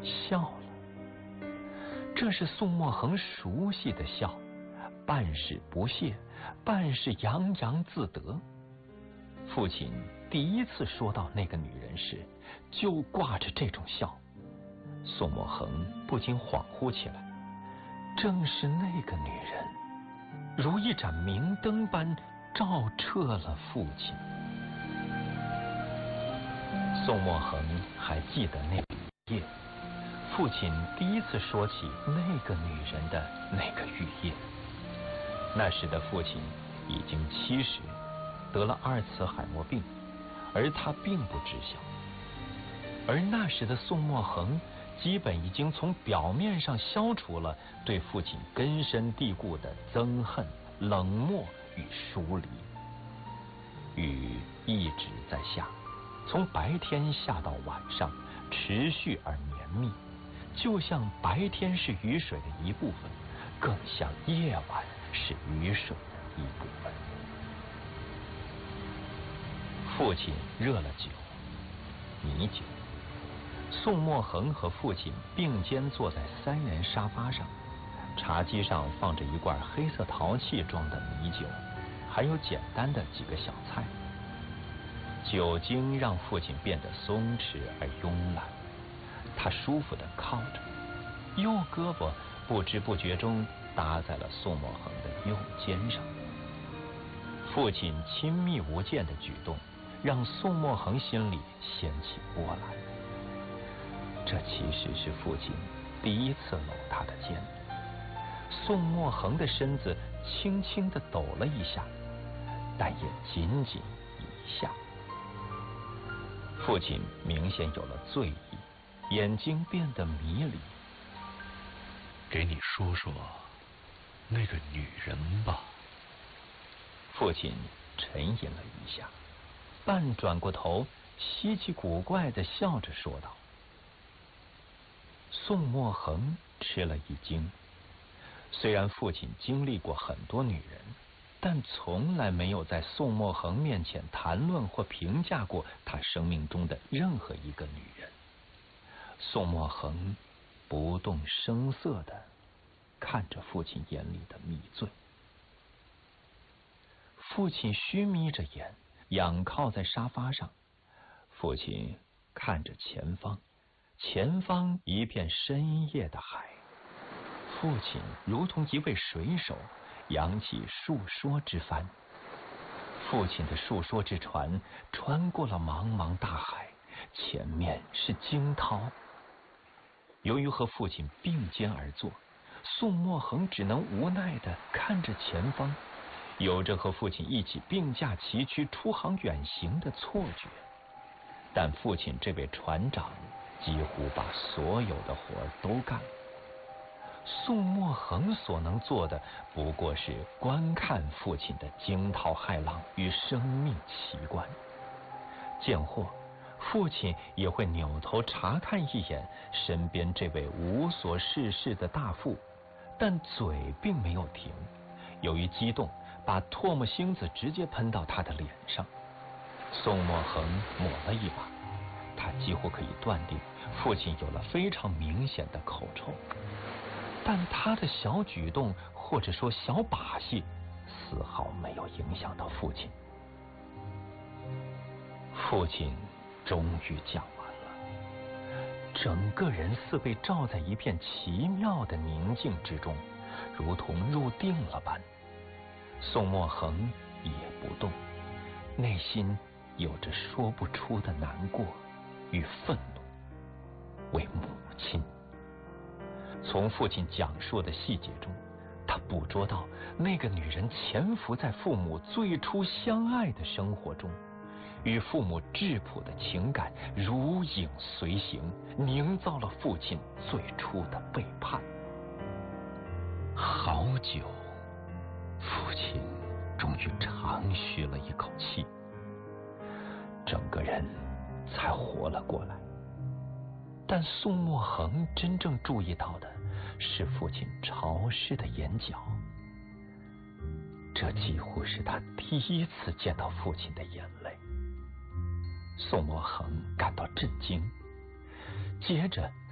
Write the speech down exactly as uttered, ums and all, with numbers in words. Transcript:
笑了。这是宋墨恒熟悉的笑，半是不屑，半是洋洋自得。父亲第一次说到那个女人时，就挂着这种笑。宋墨恒不禁恍惚起来，正是那个女人，如一盏明灯般照彻了父亲。宋墨恒还记得那夜，父亲第一次说起那个女人的那个雨夜。那时的父亲已经七十，得了阿尔茨海默病，而他并不知晓。而那时的宋墨恒基本已经从表面上消除了对父亲根深蒂固的憎恨、冷漠与疏离。雨一直在下，从白天下到晚上，持续而绵密，就像白天是雨水的一部分，更像夜晚是雨水的一部分。父亲热了酒，米酒。宋墨恒和父亲并肩坐在三人沙发上，茶几上放着一罐黑色陶器装的米酒，还有简单的几个小菜。酒精让父亲变得松弛而慵懒，他舒服地靠着，右胳膊不知不觉中搭在了宋墨恒的右肩上。父亲亲密无间的举动让宋墨恒心里掀起波澜。这其实是父亲第一次搂他的肩。宋墨恒的身子轻轻地抖了一下，但也仅仅一下。父亲明显有了醉意，眼睛变得迷离。 给你说说那个女人吧。 父亲沉吟了一下，半转过头，稀奇古怪地笑着说道。宋墨恒吃了一惊，虽然父亲经历过很多女人，但从来没有在宋墨恒面前谈论或评价过他生命中的任何一个女人。宋墨恒不动声色地看着父亲眼里的迷醉。父亲虚眯着眼，仰靠在沙发上。父亲看着前方，前方一片深夜的海。父亲如同一位水手，扬起述说之帆。父亲的述说之船穿过了茫茫大海，前面是惊涛。由于和父亲并肩而坐，宋墨恒只能无奈地看着前方，有着和父亲一起并驾齐驱出航远行的错觉。但父亲这位船长几乎把所有的活都干了，宋墨恒所能做的不过是观看父亲的惊涛骇浪与生命奇观。见货，父亲也会扭头查看一眼身边这位无所事事的大副，但嘴并没有停，由于激动，把唾沫星子直接喷到他的脸上。宋墨恒抹了一把，他几乎可以断定父亲有了非常明显的口臭，但他的小举动或者说小把戏丝毫没有影响到父亲。父亲终于讲完了，整个人似被罩在一片奇妙的宁静之中，如同入定了般。宋墨恒也不动，内心有着说不出的难过与愤怒。为母亲，从父亲讲述的细节中，他捕捉到那个女人潜伏在父母最初相爱的生活中，与父母质朴的情感如影随形，营造了父亲最初的背叛。好久，父亲终于长吁了一口气，整个人才活了过来。但宋墨恒真正注意到的是父亲潮湿的眼角，这几乎是他第一次见到父亲的眼泪。宋墨恒感到震惊，接着